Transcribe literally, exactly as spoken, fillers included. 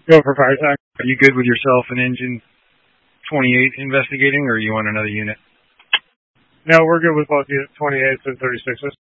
Go for fire time. Are you good with yourself and engine twenty-eight investigating, or you want another unit? No, we're good with both twenty-eights and thirty-sixes.